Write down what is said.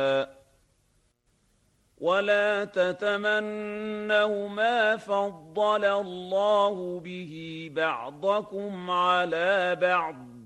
ولا تتمنوا ما فضل الله به بعضكم على بعض